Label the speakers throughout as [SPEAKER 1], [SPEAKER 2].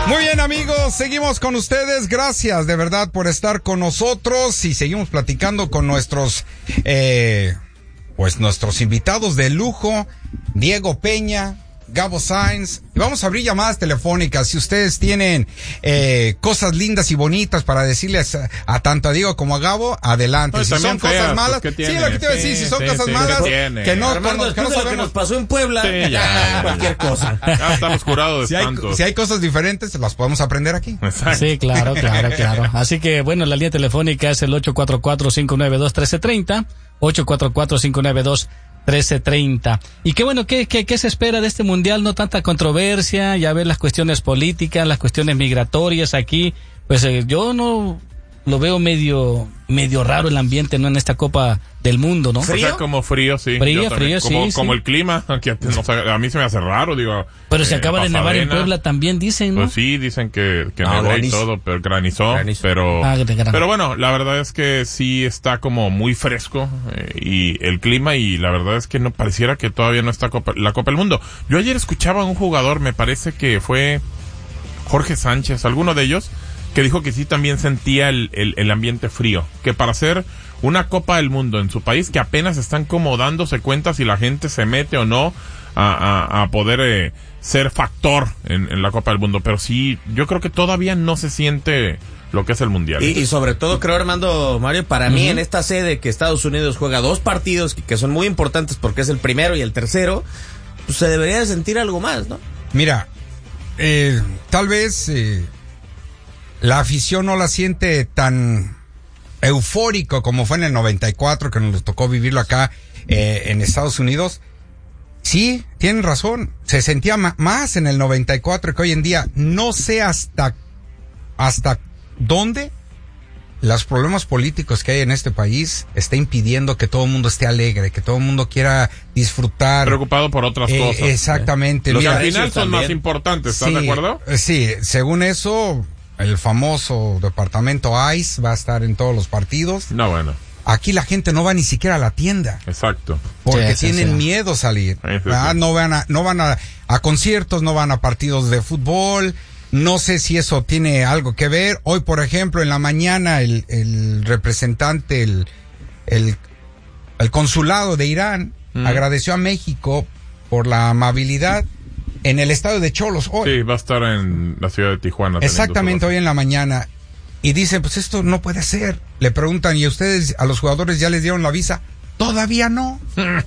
[SPEAKER 1] Muy bien, amigos, seguimos con ustedes. Gracias de verdad por estar con nosotros y seguimos platicando con nuestros nuestros invitados de lujo, Diego Peña, Gabo Sainz. Vamos a abrir llamadas telefónicas. Si ustedes tienen cosas lindas y bonitas para decirles a tanto a Diego como a Gabo, adelante.
[SPEAKER 2] No,
[SPEAKER 1] si son cosas malas,
[SPEAKER 2] pues,
[SPEAKER 1] sí, lo que te iba a decir, si son cosas malas, que no,
[SPEAKER 3] Armando,
[SPEAKER 1] que no
[SPEAKER 3] sabemos. Lo que nos pasó en Puebla, cualquier cosa.
[SPEAKER 2] Ya estamos curados de espantos.
[SPEAKER 1] Si hay cosas diferentes, las podemos aprender aquí.
[SPEAKER 2] Exacto.
[SPEAKER 4] Sí, claro. Así que, bueno, la línea telefónica es el 844-592-1330, 844-592-1330. Y qué bueno, ¿qué se espera de este mundial? No tanta controversia, ya ver las cuestiones políticas, las cuestiones migratorias aquí. Pues yo no lo veo medio raro el ambiente, ¿no? En esta Copa del Mundo, ¿no?
[SPEAKER 2] ¿Frío? O sea, como frío, sí.
[SPEAKER 4] Frío,
[SPEAKER 2] como el clima, que a mí se me hace raro, digo.
[SPEAKER 4] Pero se acaba de nevar en Puebla también, dicen, ¿no?
[SPEAKER 2] Pues sí, dicen que nevó y todo, pero granizó. Pero bueno, la verdad es que sí está como muy fresco y el clima, y la verdad es que no pareciera que todavía no está la Copa del Mundo. Yo ayer escuchaba a un jugador, me parece que fue Jorge Sánchez, alguno de ellos, que dijo que sí también sentía el ambiente frío, que para hacer una Copa del Mundo en su país, que apenas están como dándose cuenta si la gente se mete o no a poder ser factor en la Copa del Mundo, pero sí, yo creo que todavía no se siente lo que es el Mundial.
[SPEAKER 3] Y sobre todo creo, Armando, Mario, para mí en esta sede que Estados Unidos juega 2 partidos que son muy importantes porque es el primero y el tercero, pues se debería de sentir algo más, ¿no?
[SPEAKER 1] Mira, tal vez la afición no la siente tan eufórico como fue en el 94, que nos tocó vivirlo acá en Estados Unidos. Sí, tienen razón, se sentía más en el 94 que hoy en día. No sé hasta dónde los problemas políticos que hay en este país está impidiendo que todo el mundo esté alegre, que todo el mundo quiera disfrutar.
[SPEAKER 2] Preocupado por otras cosas.
[SPEAKER 1] Exactamente.
[SPEAKER 2] Los que al final son más importantes, ¿estás de acuerdo?
[SPEAKER 1] Sí, según eso, el famoso departamento ICE va a estar en todos los partidos.
[SPEAKER 2] No, bueno.
[SPEAKER 1] Aquí la gente no va ni siquiera a la tienda.
[SPEAKER 2] Exacto.
[SPEAKER 1] Porque tienen miedo salir. No van a conciertos, no van a partidos de fútbol. No sé si eso tiene algo que ver. Hoy, por ejemplo, en la mañana, el representante, el consulado de Irán agradeció a México por la amabilidad en el estadio de Xolos hoy.
[SPEAKER 2] Sí, va a estar en la ciudad de Tijuana.
[SPEAKER 1] Exactamente, hoy en la mañana. Y dicen, pues esto no puede ser. Le preguntan, ¿y ustedes, a los jugadores ya les dieron la visa? Todavía no.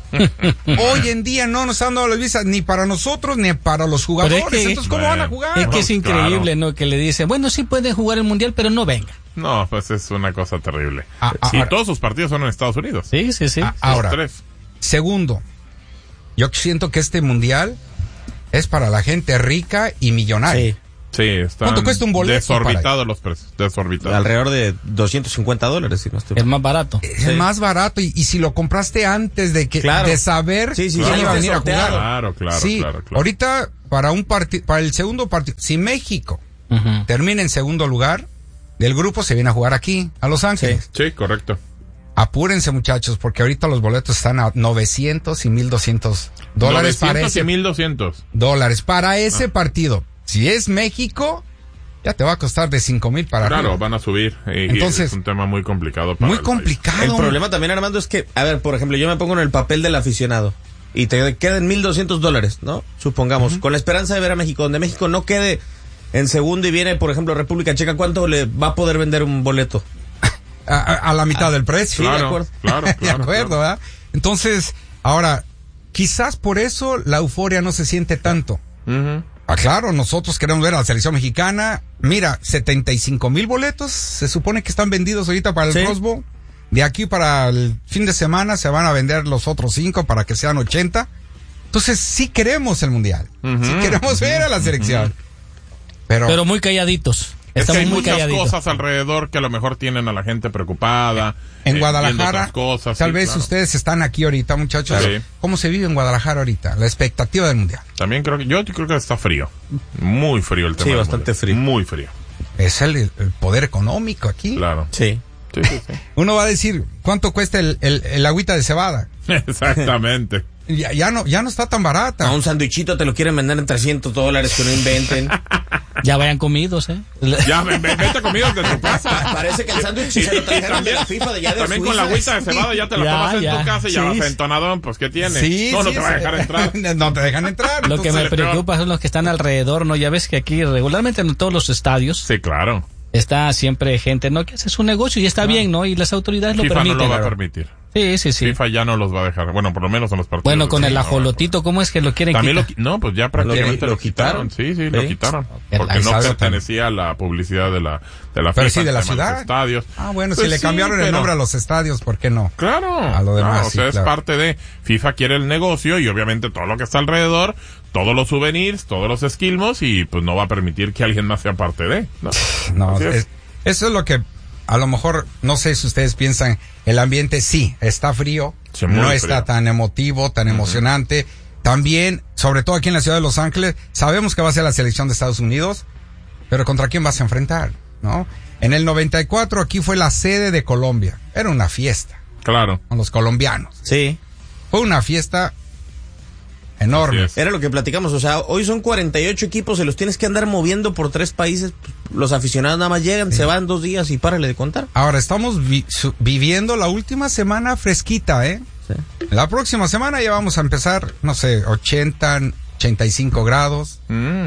[SPEAKER 1] Hoy en día no nos han dado las visas ni para nosotros ni para los jugadores. Entonces, ¿cómo van a jugar?
[SPEAKER 4] Es que es increíble, ¿no? Que le dicen, bueno, sí pueden jugar el Mundial, pero no venga.
[SPEAKER 2] No, pues es una cosa terrible. Sí, ahora, todos sus partidos son en Estados Unidos.
[SPEAKER 4] Sí.
[SPEAKER 1] Ahora, segundo, yo siento que este Mundial es para la gente rica y millonaria.
[SPEAKER 2] Sí, están
[SPEAKER 1] ¿cuánto cuesta un boleto?
[SPEAKER 2] Desorbitados los precios, desorbitados.
[SPEAKER 3] Alrededor de $250, si no estoy mal.
[SPEAKER 4] Es más barato.
[SPEAKER 1] Es el más barato, y si lo compraste antes de saber quién iba a venir a jugar.
[SPEAKER 2] Claro.
[SPEAKER 1] Ahorita, para el segundo partido, si México termina en segundo lugar del grupo, se viene a jugar aquí, a Los Ángeles.
[SPEAKER 2] Sí, correcto.
[SPEAKER 1] Apúrense, muchachos, porque ahorita los boletos están a $900 y $1,200 para ese.
[SPEAKER 2] $1,200
[SPEAKER 1] para ese partido. Si es México, ya te va a costar de 5,000 para arriba.
[SPEAKER 2] Claro, van a subir. Entonces, es un tema muy complicado para
[SPEAKER 1] muy complicado.
[SPEAKER 3] El problema también, Armando, es que, a ver, por ejemplo, yo me pongo en el papel del aficionado y te quedan $1,200, ¿no? Supongamos, con la esperanza de ver a México, donde México no quede en segundo y viene, por ejemplo, República Checa, ¿cuánto le va a poder vender un boleto?
[SPEAKER 1] A la mitad del precio.
[SPEAKER 2] Claro,
[SPEAKER 1] de acuerdo.
[SPEAKER 2] Claro.
[SPEAKER 1] De acuerdo, ¿verdad? Entonces, ahora, quizás por eso la euforia no se siente tanto. Claro, nosotros queremos ver a la selección mexicana. Mira, 75,000 boletos se supone que están vendidos ahorita para el Rose Bowl. De aquí para el fin de semana se van a vender los otros 5 para que sean 80. Entonces sí queremos el mundial. Sí queremos ver a la selección.
[SPEAKER 4] Pero muy calladitos.
[SPEAKER 2] Es que hay
[SPEAKER 4] muy
[SPEAKER 2] muchas
[SPEAKER 4] calladitos.
[SPEAKER 2] cosas alrededor que a lo mejor tienen a la gente preocupada.
[SPEAKER 1] En Guadalajara,
[SPEAKER 2] cosas,
[SPEAKER 1] tal vez ustedes están aquí ahorita, muchachos. Sí. ¿Cómo se vive en Guadalajara ahorita? La expectativa del mundial.
[SPEAKER 2] También yo creo que está frío. Muy frío el tema.
[SPEAKER 3] Sí, bastante frío.
[SPEAKER 2] Muy frío.
[SPEAKER 1] Es el poder económico aquí.
[SPEAKER 2] Claro.
[SPEAKER 3] Sí.
[SPEAKER 1] Uno va a decir, ¿cuánto cuesta el agüita de cebada?
[SPEAKER 2] Exactamente.
[SPEAKER 1] Ya no está tan barata.
[SPEAKER 3] A un sandwichito te lo quieren vender en $300, que no inventen.
[SPEAKER 4] Ya vayan comidos,
[SPEAKER 2] Ya, vete comidos de tu casa.
[SPEAKER 3] Parece que el sándwich se lo trajeron de la FIFA de allá de
[SPEAKER 2] también
[SPEAKER 3] Suiza.
[SPEAKER 2] con la agüita de cebada ya te la tomas en tu casa y ya vas entonadón, pues ¿qué tiene? No te va a dejar entrar.
[SPEAKER 1] No te dejan entrar.
[SPEAKER 4] Lo que me preocupa son los que están alrededor, ¿no? Ya ves que aquí regularmente en todos los estadios.
[SPEAKER 2] Sí, claro.
[SPEAKER 4] Está siempre gente, ¿no? Que hace su negocio y está bien, ¿no? Y las autoridades lo permiten.
[SPEAKER 2] FIFA no lo va a permitir.
[SPEAKER 4] Sí.
[SPEAKER 2] FIFA ya no los va a dejar. Bueno, por lo menos en los partidos.
[SPEAKER 4] Bueno, con el ajolotito, ¿cómo es que lo quieren
[SPEAKER 2] también
[SPEAKER 4] quitar?
[SPEAKER 2] No, pues ya prácticamente lo quitaron. Sí, lo quitaron. Porque no pertenecía a la publicidad de la FIFA.
[SPEAKER 1] Pero sí de la ciudad.
[SPEAKER 2] Estadios.
[SPEAKER 1] Bueno, pues si le cambiaron el nombre a los estadios, ¿por qué no?
[SPEAKER 2] Claro.
[SPEAKER 1] A lo demás,
[SPEAKER 2] o sea, es parte de FIFA quiere el negocio y obviamente todo lo que está alrededor, todos los souvenirs, todos los esquilmos y pues no va a permitir que alguien más sea parte de.
[SPEAKER 1] No, eso es lo que a lo mejor, no sé si ustedes piensan, el ambiente sí, está frío, no está tan emotivo, tan emocionante. También, sobre todo aquí en la ciudad de Los Ángeles, sabemos que va a ser la selección de Estados Unidos, pero ¿contra quién vas a enfrentar? ¿No? En el 94 aquí fue la sede de Colombia. Era una fiesta.
[SPEAKER 2] Claro.
[SPEAKER 1] Con los colombianos.
[SPEAKER 3] Sí.
[SPEAKER 1] Fue una fiesta enorme.
[SPEAKER 3] Era lo que platicamos, o sea, hoy son 48 equipos, se los tienes que andar moviendo por 3 países, los aficionados nada más llegan, se van 2 días y párale de contar.
[SPEAKER 1] Ahora estamos viviendo la última semana fresquita, Sí. La próxima semana ya vamos a empezar, no sé, 80, 85 grados. En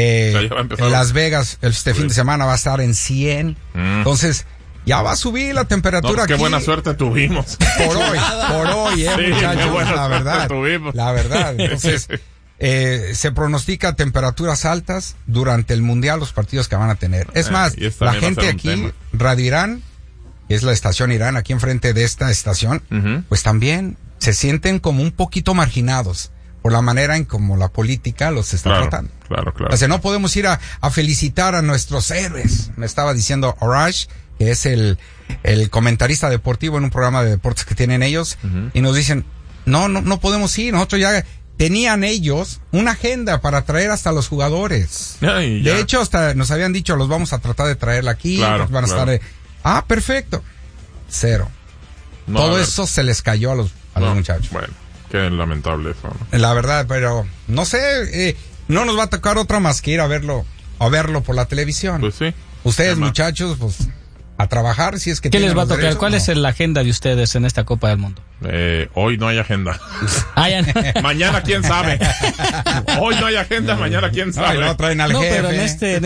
[SPEAKER 1] Las Vegas este fin de semana va a estar en 100. Entonces, ya va a subir la temperatura aquí.
[SPEAKER 2] Qué buena suerte tuvimos.
[SPEAKER 1] Por hoy, muchachos, la verdad. La verdad. Entonces, se pronostica temperaturas altas durante el Mundial, los partidos que van a tener. Es más, la gente aquí, Radio Irán, que es la estación Irán, aquí enfrente de esta estación, pues también se sienten como un poquito marginados por la manera en como la política los está tratando.
[SPEAKER 2] Claro.
[SPEAKER 1] O sea, no podemos ir a felicitar a nuestros héroes. Me estaba diciendo Arash, que es el comentarista deportivo en un programa de deportes que tienen ellos, y nos dicen, no podemos ir, nosotros ya tenían ellos una agenda para traer hasta los jugadores. De hecho, hasta nos habían dicho, los vamos a tratar de traerla aquí, van a estar... perfecto. Cero. Todo eso se les cayó a los muchachos.
[SPEAKER 2] Bueno, qué lamentable eso, ¿no?
[SPEAKER 1] La verdad, pero no sé, no nos va a tocar otra más que ir a verlo por la televisión.
[SPEAKER 2] Pues sí.
[SPEAKER 1] Ustedes, muchachos, pues a trabajar si es que...
[SPEAKER 4] ¿Qué les va a tocar? ¿Cuál es la agenda de ustedes en esta Copa del Mundo?
[SPEAKER 2] Hoy no hay agenda. Mañana quién sabe. Hoy no hay agenda, mañana quién sabe.
[SPEAKER 1] No, traen al jefe.
[SPEAKER 4] Pero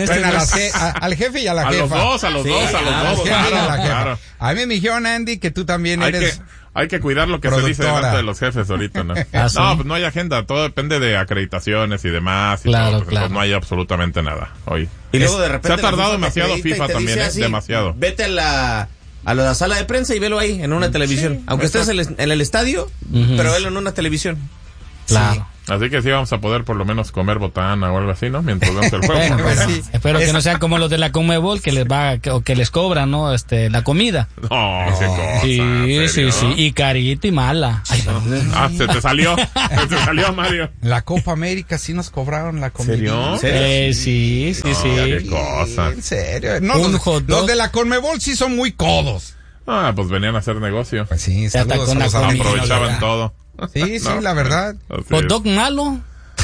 [SPEAKER 1] al jefe y a la jefa.
[SPEAKER 2] A los dos. Claro.
[SPEAKER 1] A mí me dijeron, Andy, que tú también eres...
[SPEAKER 2] Hay que cuidar lo que productora. Se dice delante de los jefes ahorita, ¿no? No, pues no hay agenda, todo depende de acreditaciones y demás. Y todo, pues no hay absolutamente nada hoy.
[SPEAKER 3] Y luego de repente
[SPEAKER 2] se ha tardado demasiado FIFA también, demasiado.
[SPEAKER 3] Vete a la sala de prensa y velo ahí, en una televisión. Aunque estés en el estadio, pero velo en una televisión.
[SPEAKER 4] Claro.
[SPEAKER 2] Sí. Así que sí vamos a poder por lo menos comer botana o algo así, ¿no? Mientras vemos el juego.
[SPEAKER 4] Espero que no sean como los de la Conmebol que les cobran, ¿no? La comida.
[SPEAKER 2] No, qué cosa.
[SPEAKER 4] Sí. Y carita y mala.
[SPEAKER 2] Se te salió, Mario.
[SPEAKER 1] La Copa América sí nos cobraron la comida.
[SPEAKER 2] ¿Serio?
[SPEAKER 4] Sí.
[SPEAKER 2] Qué cosa.
[SPEAKER 1] En serio. No, los de la Conmebol sí son muy codos.
[SPEAKER 2] Pues venían a hacer negocio.
[SPEAKER 1] Pues sí, saludos
[SPEAKER 4] con
[SPEAKER 2] aprovechaban todo.
[SPEAKER 1] Sí, la verdad.
[SPEAKER 4] Hot dog malo.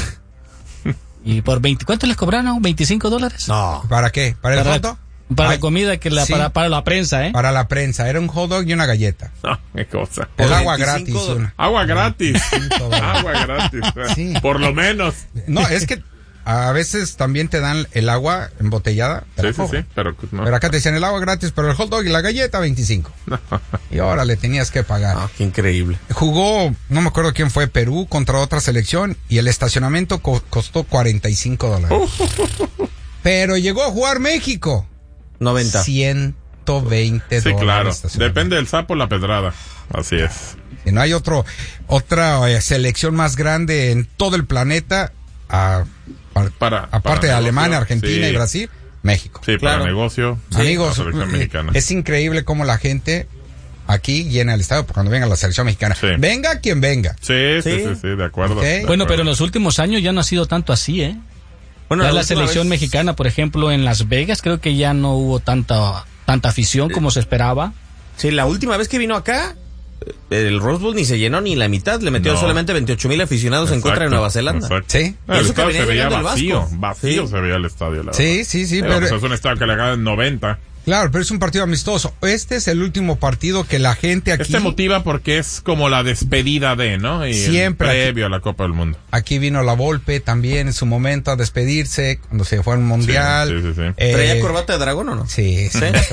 [SPEAKER 4] ¿Y por cuánto les cobraron? $25?
[SPEAKER 1] No. ¿Para qué? ¿Para el hot dog?
[SPEAKER 4] Para la comida, para la prensa,
[SPEAKER 1] Para la prensa. Era un hot dog y una galleta.
[SPEAKER 2] Qué cosa.
[SPEAKER 1] El agua gratis.
[SPEAKER 2] Agua gratis. Agua gratis. Sí. Por lo menos.
[SPEAKER 1] No, es que a veces también te dan el agua embotellada.
[SPEAKER 2] Sí. Pero
[SPEAKER 1] acá te decían el agua gratis, pero el hot dog y la galleta, 25. Y ahora le tenías que pagar.
[SPEAKER 3] Qué increíble.
[SPEAKER 1] Jugó, no me acuerdo quién fue, Perú contra otra selección y el estacionamiento costó $45. Pero llegó a jugar México.
[SPEAKER 3] 90.
[SPEAKER 1] $120.
[SPEAKER 2] Sí, claro. Depende del sapo la pedrada. Así es.
[SPEAKER 1] Si no hay otra selección más grande en todo el planeta, aparte de Alemania, Argentina y Brasil, México.
[SPEAKER 2] Sí, para negocio.
[SPEAKER 1] Amigos, es increíble cómo la gente aquí llena el estadio cuando venga la selección mexicana. Sí. Venga quien venga.
[SPEAKER 2] Sí, de acuerdo.
[SPEAKER 1] Okay.
[SPEAKER 4] Bueno, pero en los últimos años ya no ha sido tanto así, Bueno, ya la selección mexicana, por ejemplo, en Las Vegas, creo que ya no hubo tanta afición como se esperaba.
[SPEAKER 3] Sí, la última vez que vino acá, el Rose Bowl ni se llenó ni la mitad, le metió solamente 28,000 aficionados en contra de Nueva Zelanda.
[SPEAKER 2] Exacto.
[SPEAKER 1] Sí.
[SPEAKER 2] El estadio se veía vacío se veía el estadio.
[SPEAKER 1] Sí.
[SPEAKER 2] Pero pues es un estadio que le ganan 90.
[SPEAKER 1] Claro, pero es un partido amistoso. Este es el último partido que la gente aquí...
[SPEAKER 2] Este motiva porque es como la despedida de, ¿no? Y
[SPEAKER 1] siempre.
[SPEAKER 2] Previo a la Copa del Mundo.
[SPEAKER 1] Aquí vino la Volpe también en su momento a despedirse cuando se fue al Mundial.
[SPEAKER 2] Sí.
[SPEAKER 3] ¿Traía corbata de dragón o no?
[SPEAKER 1] Sí.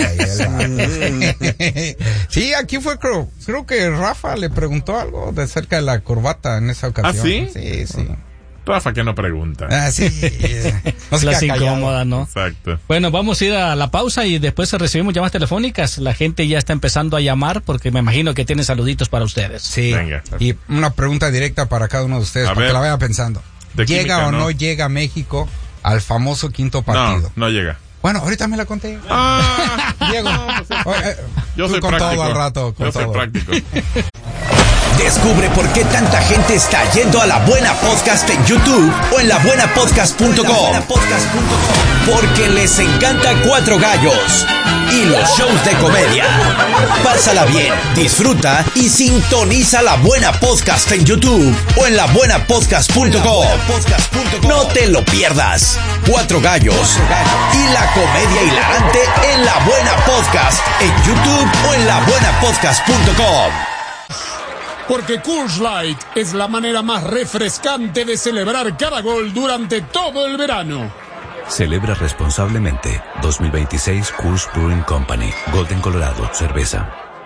[SPEAKER 1] Sí, aquí fue, creo que Rafa le preguntó algo de cerca de la corbata en esa ocasión.
[SPEAKER 2] ¿Ah, sí?
[SPEAKER 1] Sí.
[SPEAKER 2] Rafa que no pregunta.
[SPEAKER 1] Sí.
[SPEAKER 4] No se las incómoda, ¿no?
[SPEAKER 2] Exacto.
[SPEAKER 4] Bueno, vamos a ir a la pausa y después recibimos llamadas telefónicas. La gente ya está empezando a llamar porque me imagino que tiene saluditos para ustedes.
[SPEAKER 1] Sí.
[SPEAKER 2] Venga.
[SPEAKER 1] Y una pregunta directa para cada uno de ustedes, para que la vaya pensando. ¿Llega o no llega México al famoso quinto partido?
[SPEAKER 2] No llega.
[SPEAKER 1] Bueno, ahorita me la conté. Llego.
[SPEAKER 2] Yo soy
[SPEAKER 1] con
[SPEAKER 2] práctico.
[SPEAKER 1] todo al rato.
[SPEAKER 2] Soy práctico.
[SPEAKER 5] Descubre por qué tanta gente está yendo a La Buena Podcast en YouTube o en labuenapodcast.com. Porque les encanta Cuatro Gallos y los shows de comedia. Pásala bien, disfruta y sintoniza La Buena Podcast en YouTube o en labuenapodcast.com. No te lo pierdas. Cuatro Gallos y la comedia hilarante en La Buena Podcast en YouTube o en labuenapodcast.com.
[SPEAKER 6] Porque Coors Light es la manera más refrescante de celebrar cada gol durante todo el verano.
[SPEAKER 7] Celebra responsablemente. 2026 Coors Brewing Company. Golden, Colorado. Cerveza.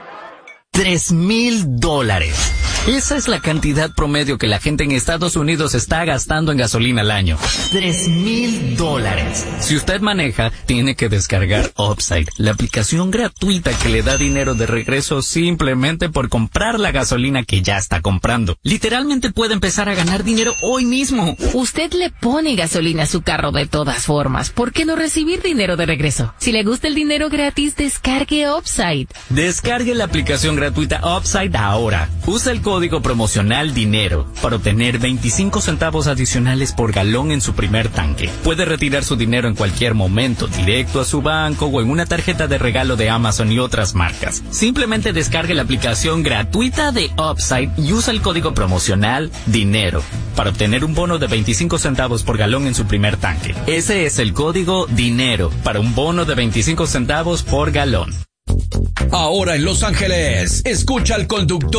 [SPEAKER 8] $3,000. Esa es la cantidad promedio que la gente en Estados Unidos está gastando en gasolina al año. $3,000. Si usted maneja, tiene que descargar Upside, la aplicación gratuita que le da dinero de regreso simplemente por comprar la gasolina que ya está comprando. Literalmente puede empezar a ganar dinero hoy mismo.
[SPEAKER 9] Usted le pone gasolina a su carro de todas formas. ¿Por qué no recibir dinero de regreso? Si le gusta el dinero gratis, descargue Upside.
[SPEAKER 8] Descargue la aplicación gratuita Upside ahora. Usa el código promocional DINERO para obtener 25 centavos adicionales por galón en su primer tanque. Puede retirar su dinero en cualquier momento, directo a su banco o en una tarjeta de regalo de Amazon y otras marcas. Simplemente descargue la aplicación gratuita de Upside y usa el código promocional DINERO para obtener un bono de 25 centavos por galón en su primer tanque. Ese es el código DINERO para un bono de 25 centavos por galón.
[SPEAKER 5] Ahora en Los Ángeles, escucha al conductor